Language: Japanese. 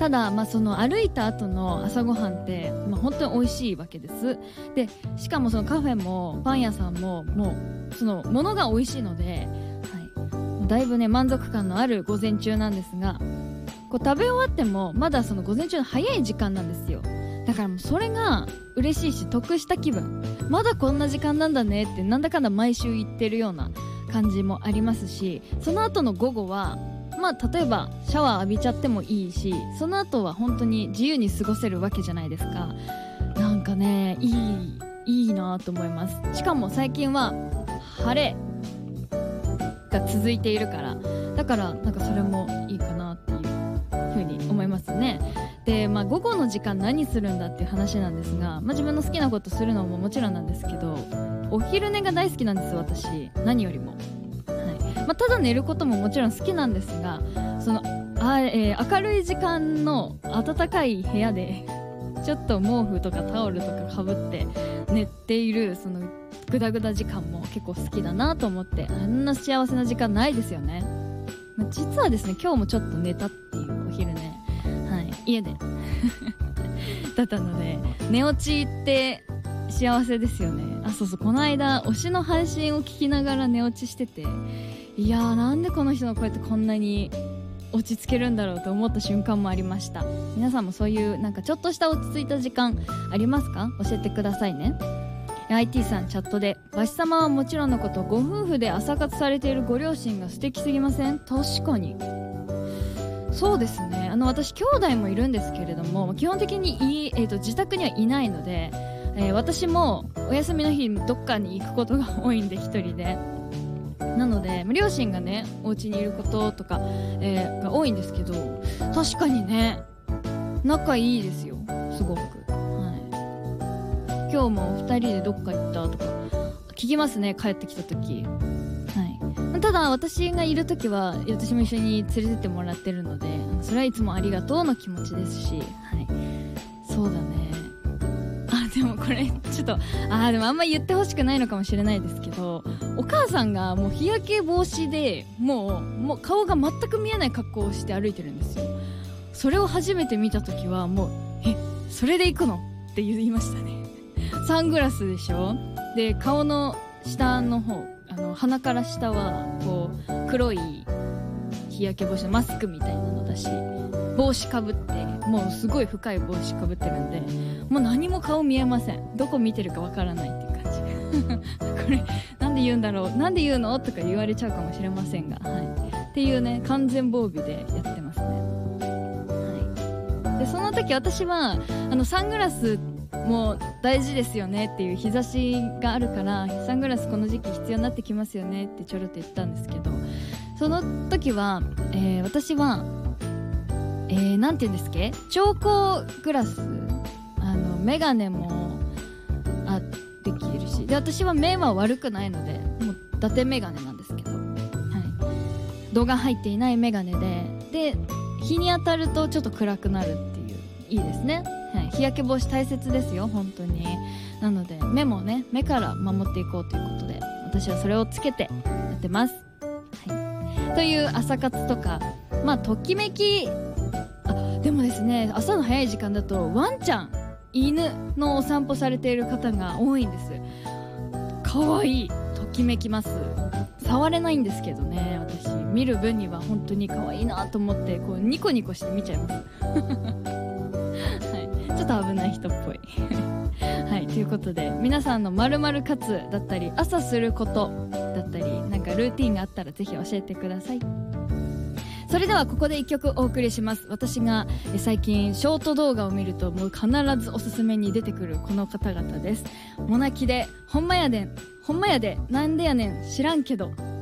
ただ、その歩いた後の朝ごはんって、本当に美味しいわけです。でしかもそのカフェもパン屋さんももうそのものが美味しいので、だいぶね満足感のある午前中なんですが、こう食べ終わってもまだその午前中の早い時間なんですよ。だからもうそれが嬉しいし得した気分、まだこんな時間なんだねってなんだかんだ毎週言ってるような感じもありますし、その後の午後は例えばシャワー浴びちゃってもいいし、その後は本当に自由に過ごせるわけじゃないですか。なんかねいいなと思います。しかも最近は晴れが続いているから、だからなんかそれもいいかなっていう風に思いますね。で午後の時間何するんだっていう話なんですが、自分の好きなことするのももちろんなんですけど、お昼寝が大好きなんです私、何よりも。ただ寝ることももちろん好きなんですが、その明るい時間の暖かい部屋でちょっと毛布とかタオルとかかぶって寝ているそのグダグダ時間も結構好きだなと思って、あんな幸せな時間ないですよね。実はですね、今日もちょっと寝たっていうお昼寝、家でだったので、寝落ちって幸せですよね。そうそう、この間推しの配信を聞きながら寝落ちしてて、いやーなんでこの人の声ってこんなに落ち着けるんだろうと思った瞬間もありました。皆さんもそういうなんかちょっとした落ち着いた時間ありますか？教えてくださいね。IT さんチャットで、バシ様はもちろんのことご夫婦で朝活されているご両親が素敵すぎません？確かにそうですね。私兄弟もいるんですけれども、基本的に自宅にはいないので、私もお休みの日どっかに行くことが多いんで、一人で。なので両親がねお家にいることとか、が多いんですけど、確かにね仲いいですよ、すごく。今日も2人でどっか行ったとか聞きますね、帰ってきた時。ただ私がいる時は私も一緒に連れてってもらってるので、それはいつもありがとうの気持ちですし、そうだね。でもこれちょっとでもあんま言ってほしくないのかもしれないですけど、お母さんがもう日焼け防止でもう顔が全く見えない格好をして歩いてるんですよ。それを初めて見た時はもうそれで行くのって言いましたね。サングラスでしょ、で顔の下の方、鼻から下はこう黒い日焼け防止のマスクみたいなのだし、帽子かぶって、もうすごい深い帽子かぶってるんで、もう何も顔見えません。どこ見てるかわからないっていう感じこれなんで言うんだろう、なんで言うのとか言われちゃうかもしれませんが、っていうね完全防備でやってますね。でその時私はサングラスも大事ですよねっていう、日差しがあるからサングラスこの時期必要になってきますよねってちょろっと言ったんですけど、その時は、私はなんて言うんですっけ、調光グラス、メガネもできるし、で私は目は悪くないのでもう伊達メガネなんですけど、度が入っていないメガネで日に当たるとちょっと暗くなるっていう、いいですね。日焼け防止大切ですよ本当に。なので目もね、目から守っていこうということで、私はそれをつけてやってます。という朝活とか、ときめき、でもですね、朝の早い時間だとワンちゃん、犬のお散歩されている方が多いんです。かわいい、ときめきます。触れないんですけどね、私見る分には本当にかわいいなと思ってこうニコニコして見ちゃいますちょっと危ない人っぽいということで、皆さんの〇〇活だったり朝することだったり、なんかルーティンがあったらぜひ教えてください。それではここで1曲お送りします。私が最近ショート動画を見るともう必ずおすすめに出てくるこの方々です。モナキでほんまやでなんでやねん知らんけど。